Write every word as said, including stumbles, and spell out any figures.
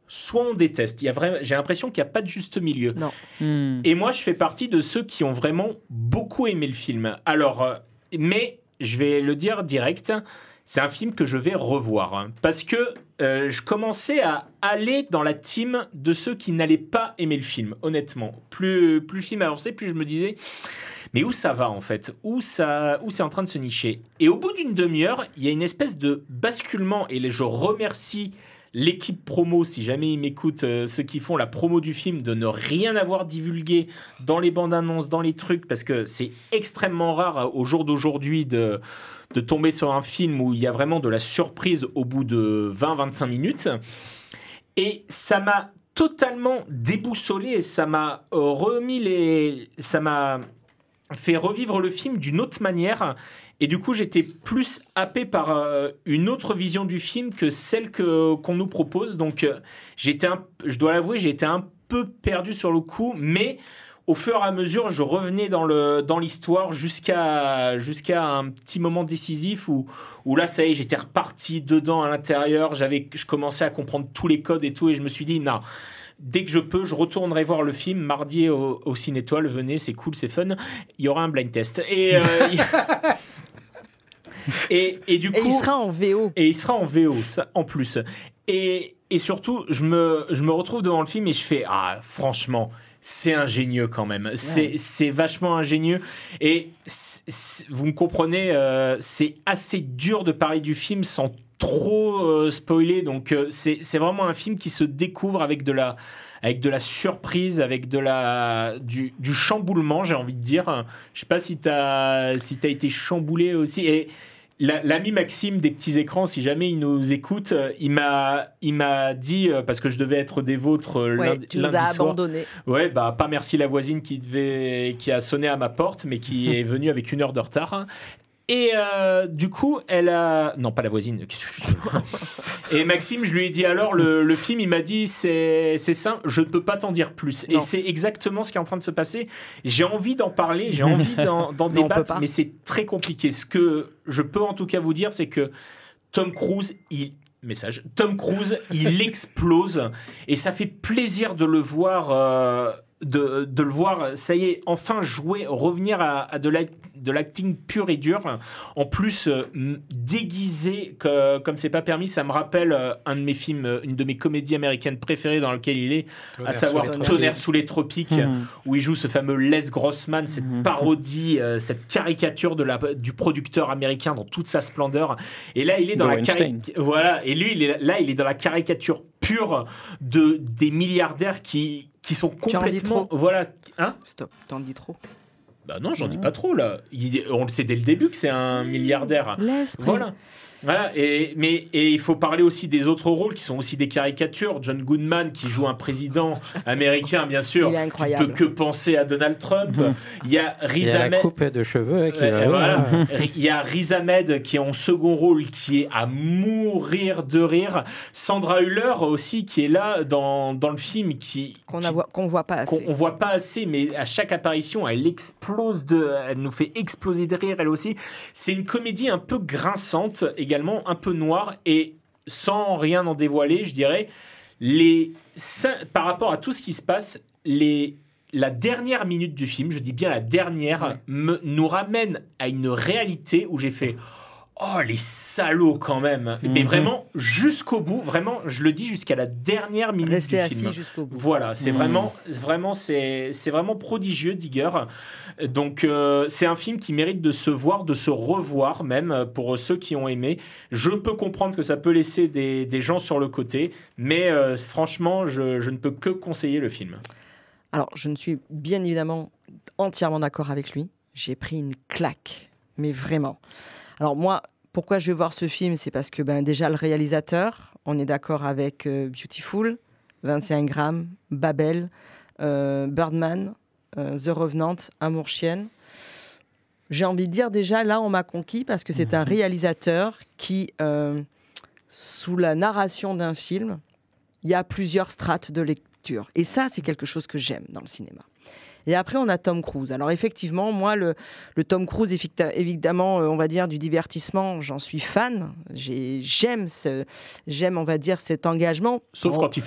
soit on déteste. Il y a vraiment, j'ai l'impression qu'il n'y a pas de juste milieu. Non. Hmm. Et moi, je fais partie de ceux qui ont vraiment beaucoup aimé le film. Alors, euh, mais je vais le dire direct, c'est un film que je vais revoir. Hein, parce que euh, je commençais à aller dans la team de ceux qui n'allaient pas aimer le film, honnêtement. Plus, plus le film avançait, plus je me disais... Mais où ça va en fait ? Où, ça, où c'est en train de se nicher ? Et au bout d'une demi-heure, il y a une espèce de basculement. Et je remercie l'équipe promo, si jamais ils m'écoutent, euh, ceux qui font la promo du film, de ne rien avoir divulgué dans les bandes annonces, dans les trucs, parce que c'est extrêmement rare au jour d'aujourd'hui de, de tomber sur un film où il y a vraiment de la surprise au bout de vingt à vingt-cinq minutes. Et ça m'a totalement déboussolé et ça m'a euh, remis les... Ça m'a... fait revivre le film d'une autre manière et du coup j'étais plus happé par euh, une autre vision du film que celle que, qu'on nous propose, donc euh, j'étais un, je dois l'avouer, j'ai été un peu perdu sur le coup, mais au fur et à mesure je revenais dans, le, dans l'histoire jusqu'à, jusqu'à un petit moment décisif où, où là ça y est, j'étais reparti dedans à l'intérieur, j'avais, je commençais à comprendre tous les codes et tout et je me suis dit non, dès que je peux, je retournerai voir le film mardi au, au Cinétoile. Venez, c'est cool, c'est fun. Il y aura un blind test. Et, euh, et, et du coup, et il sera en V O. Et il sera en V O, ça, en plus. Et, et surtout, je me, je me retrouve devant le film et je fais ah, franchement, c'est ingénieux quand même. C'est, ouais. c'est vachement ingénieux. Et c'est, c'est, vous me comprenez, euh, c'est assez dur de parler du film sans trop euh, spoiler, donc euh, c'est, c'est vraiment un film qui se découvre avec de la, avec de la surprise, avec de la, du, du chamboulement, j'ai envie de dire. Je sais pas si t'as, si t'as été chamboulé aussi. Et la, l'ami Maxime des petits écrans, si jamais il nous écoute, il m'a, il m'a dit, parce que je devais être des vôtres euh, ouais, lundi, tu nous lundi as soir. abandonné. Ouais, bah pas merci la voisine qui devait, qui a sonné à ma porte, mais qui est venue avec une heure de retard. Et euh, du coup, elle a... Non, pas la voisine. Et Maxime, je lui ai dit alors, le, le film, il m'a dit, c'est, c'est simple, je ne peux pas t'en dire plus. Non. Et c'est exactement ce qui est en train de se passer. J'ai envie d'en parler, j'ai envie d'en, d'en non, débattre, mais c'est très compliqué. Ce que je peux en tout cas vous dire, c'est que Tom Cruise, il... Message. Tom Cruise, il explose. Et ça fait plaisir de le voir... Euh... De, de le voir, ça y est, enfin jouer, revenir à, à de, la, de l'acting pur et dur. En plus, euh, déguisé que, comme c'est pas permis, ça me rappelle euh, un de mes films, euh, une de mes comédies américaines préférées dans lequel il est, Tonnerre à savoir sous Tonnerre sous les tropiques, mmh. où il joue ce fameux Les Grossman, cette mmh. parodie, euh, cette caricature de la, du producteur américain dans toute sa splendeur. Et là, il est dans la cari- voilà. Et lui, il est, là, il est dans la caricature pure de des milliardaires qui qui sont complètement voilà hein stop t'en dis trop bah non j'en mmh. dis pas trop là il, on le sait dès le début que c'est un milliardaire L'esprit. voilà voilà et mais et il faut parler aussi des autres rôles qui sont aussi des caricatures. John Goodman qui joue un président américain, bien sûr, il est incroyable. Tu peux que penser à Donald Trump. Mmh. Il y a Riz Ahmed, la coupe de cheveux qui euh, voilà. Il y a Riz Ahmed qui est en second rôle, qui est à mourir de rire. Sandra Hüller aussi qui est là dans dans le film, qui qu'on qui, a, qu'on voit pas assez. Qu'on on voit pas assez, mais à chaque apparition, elle explose de, elle nous fait exploser de rire elle aussi. C'est une comédie un peu grinçante, également un peu noire, et sans rien en dévoiler, je dirais, les par rapport à tout ce qui se passe, les la dernière minute du film, je dis bien la dernière, ouais. me, nous ramène à une réalité où j'ai fait oh les salauds quand même, mm-hmm. mais vraiment jusqu'au bout, vraiment je le dis jusqu'à la dernière minute Restez du film. Assis jusqu'au bout. Voilà, c'est mm. vraiment, vraiment c'est, c'est vraiment prodigieux, Digger. Donc euh, c'est un film qui mérite de se voir, de se revoir même pour ceux qui ont aimé. Je peux comprendre que ça peut laisser des, des gens sur le côté, mais euh, franchement je, je ne peux que conseiller le film. Alors je ne suis bien évidemment entièrement d'accord avec lui. J'ai pris une claque, mais vraiment. Alors moi, pourquoi je vais voir ce film, c'est parce que ben, déjà le réalisateur, on est d'accord avec euh, Beautiful, vingt et un grammes, Babel, euh, Birdman, euh, The Revenant, Amour chienne. J'ai envie de dire déjà, là on m'a conquis parce que c'est un réalisateur qui, euh, sous la narration d'un film, il y a plusieurs strates de lecture. Et ça, c'est quelque chose que j'aime dans le cinéma. Et après, on a Tom Cruise. Alors effectivement, moi, le, le Tom Cruise, évidemment, on va dire, du divertissement, j'en suis fan. J'ai, j'aime, ce, j'aime, on va dire, cet engagement. Sauf on... quand il